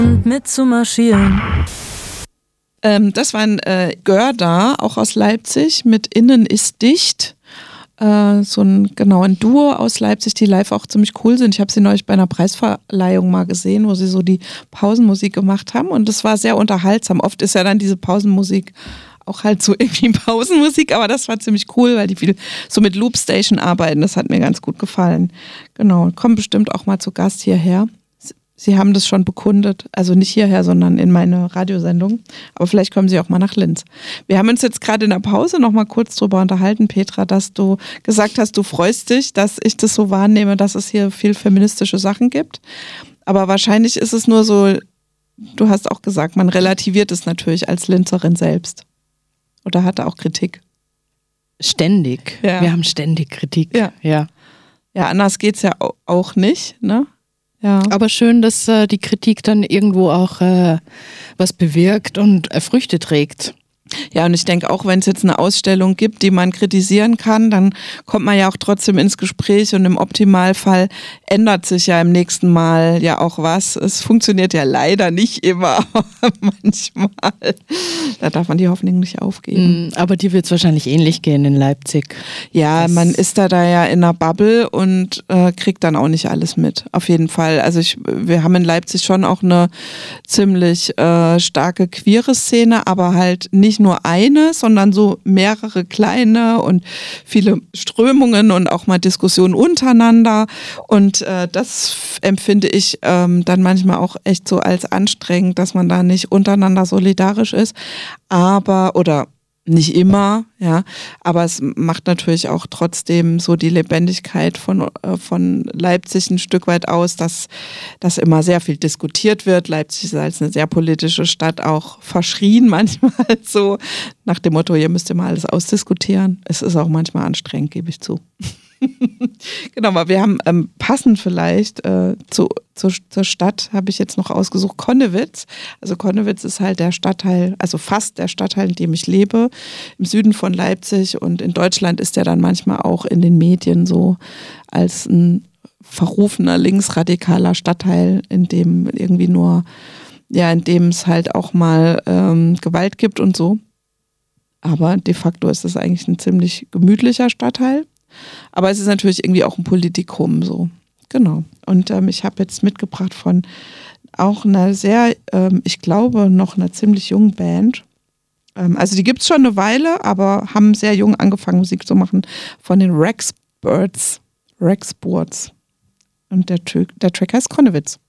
Deutschland mitzumarschieren. Das war ein Görda, auch aus Leipzig, mit Innen ist dicht. So ein Duo aus Leipzig, die live auch ziemlich cool sind. Ich habe sie neulich bei einer Preisverleihung mal gesehen, wo sie so die Pausenmusik gemacht haben und das war sehr unterhaltsam. Oft ist ja dann diese Pausenmusik auch halt so irgendwie Pausenmusik, aber das war ziemlich cool, weil die viel so mit Loopstation arbeiten. Das hat mir ganz gut gefallen. Genau, kommen bestimmt auch mal zu Gast hierher. Sie haben das schon bekundet, also nicht hierher, sondern in meine Radiosendung. Aber vielleicht kommen Sie auch mal nach Linz. Wir haben uns jetzt gerade in der Pause noch mal kurz drüber unterhalten, Petra, dass du gesagt hast, du freust dich, dass ich das so wahrnehme, dass es hier viel feministische Sachen gibt. Aber wahrscheinlich ist es nur so, du hast auch gesagt, man relativiert es natürlich als Linzerin selbst. Oder hatte auch Kritik? Ständig. Ja. Wir haben ständig Kritik. Ja, anders geht's ja auch nicht, ne? Ja. Aber schön, dass die Kritik dann irgendwo auch was bewirkt und Früchte trägt. Ja, und ich denke auch, wenn es jetzt eine Ausstellung gibt, die man kritisieren kann, dann kommt man ja auch trotzdem ins Gespräch und im Optimalfall ändert sich ja im nächsten Mal ja auch was. Es funktioniert ja leider nicht immer, aber manchmal. Da darf man die Hoffnung nicht aufgeben. Aber dir wird es wahrscheinlich ähnlich gehen in Leipzig. Ja, man ist da ja in einer Bubble und kriegt dann auch nicht alles mit. Auf jeden Fall. Also wir haben in Leipzig schon auch eine ziemlich starke queere Szene, aber halt nicht nur eine, sondern so mehrere kleine und viele Strömungen und auch mal Diskussionen untereinander. Und das empfinde ich dann manchmal auch echt so als anstrengend, dass man da nicht untereinander solidarisch ist. Oder nicht immer, ja, aber es macht natürlich auch trotzdem so die Lebendigkeit von Leipzig ein Stück weit aus, dass immer sehr viel diskutiert wird. Leipzig ist als eine sehr politische Stadt auch verschrien manchmal so nach dem Motto, ihr müsst immer alles ausdiskutieren. Es ist auch manchmal anstrengend, gebe ich zu. Genau, aber wir haben passend vielleicht zur Stadt, habe ich jetzt noch ausgesucht, Connewitz. Also Connewitz ist halt der Stadtteil, also fast der Stadtteil, in dem ich lebe, im Süden von Leipzig, und in Deutschland ist der dann manchmal auch in den Medien so als ein verrufener linksradikaler Stadtteil, in dem in dem es halt auch mal Gewalt gibt und so. Aber de facto ist es eigentlich ein ziemlich gemütlicher Stadtteil. Aber es ist natürlich irgendwie auch ein Politikum so. Genau. Und ich habe jetzt mitgebracht von auch einer sehr, ich glaube, noch einer ziemlich jungen Band. Also die gibt es schon eine Weile, aber haben sehr jung angefangen, Musik zu machen, von den Rexburts. Und der Track heißt Connewitz.